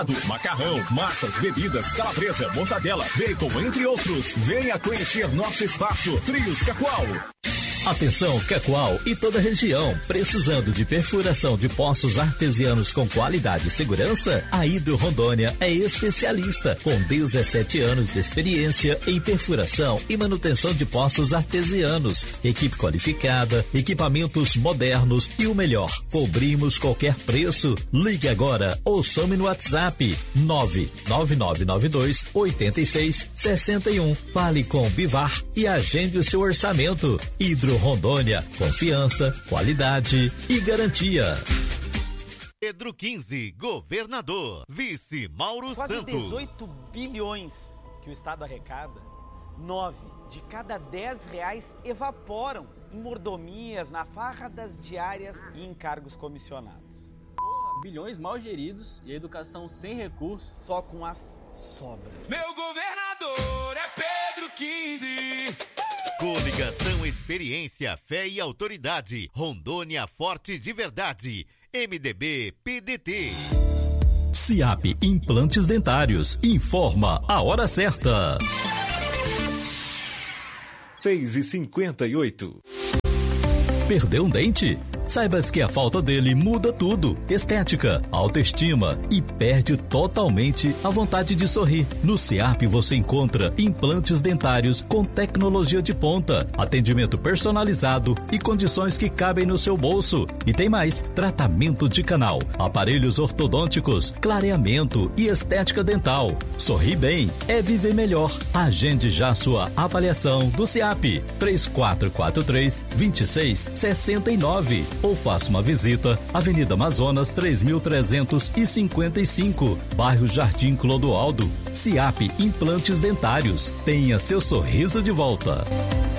Macarrão, massas, bebidas, calabresa, mortadela, bacon, entre outros. Venha conhecer nosso espaço Trios Cacoal. Atenção, Cacoal e toda a região, precisando de perfuração de poços artesianos com qualidade e segurança? A Hidro Rondônia é especialista, com 17 anos de experiência em perfuração e manutenção de poços artesianos, equipe qualificada, equipamentos modernos e o melhor, cobrimos qualquer preço. Ligue agora ou some no WhatsApp 99992-8661. Fale com o Bivar e agende o seu orçamento. Hidro Rondônia, confiança, qualidade e garantia. Pedro 15, governador, vice Mauro Quase Santos. 18 bilhões que o Estado arrecada, 9 de cada 10 reais evaporam em mordomias, na farra das diárias e encargos comissionados. Bilhões mal geridos e a educação sem recursos, só com as sobras. Meu governador é Pedro 15. Coligação Experiência, Fé e Autoridade. Rondônia Forte de Verdade. MDB, PDT. SIAP Implantes Dentários. Informa a hora certa. 6h58. Perdeu um dente? Saibas que a falta dele muda tudo. Estética, autoestima e perde totalmente a vontade de sorrir. No SIAP você encontra implantes dentários com tecnologia de ponta, atendimento personalizado e condições que cabem no seu bolso. E tem mais, tratamento de canal, aparelhos ortodônticos, clareamento e estética dental. Sorrir bem é viver melhor. Agende já sua avaliação do SIAP 3443-2669 ou faça uma visita Avenida Amazonas 3355, bairro Jardim Clodoaldo. SIAP Implantes Dentários. Tenha seu sorriso de volta.